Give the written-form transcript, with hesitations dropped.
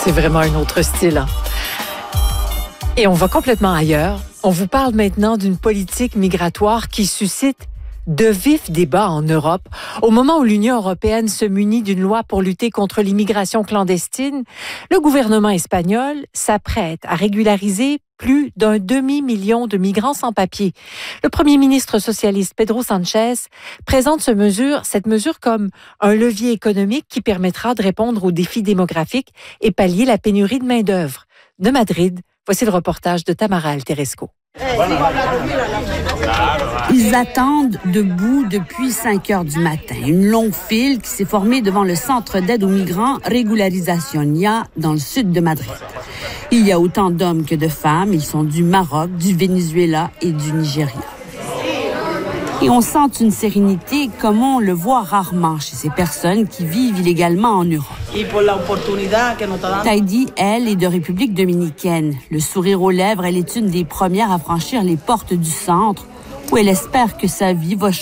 C'est vraiment un autre style. Hein? Et on va complètement ailleurs. On vous parle maintenant d'une politique migratoire qui suscite de vifs débats en Europe. Au moment où l'Union européenne se munit d'une loi pour lutter contre l'immigration clandestine, le gouvernement espagnol s'apprête à régulariser plus d'1 demi-million de migrants sans papier. Le premier ministre socialiste Pedro Sánchez présente cette mesure comme un levier économique qui permettra de répondre aux défis démographiques et pallier la pénurie de main-d'œuvre. De Madrid, voici le reportage de Tamara Alteresco. Ils attendent debout depuis 5 heures du matin. Une longue file qui s'est formée devant le centre d'aide aux migrants Regularizacionia dans le sud de Madrid. Il y a autant d'hommes que de femmes. Ils sont du Maroc, du Venezuela et du Nigeria. Et on sent une sérénité comme on le voit rarement chez ces personnes qui vivent illégalement en Europe. Taïdi, elle, est de République dominicaine. Le sourire aux lèvres, elle est une des premières à franchir les portes du centre où elle espère que sa vie va changer.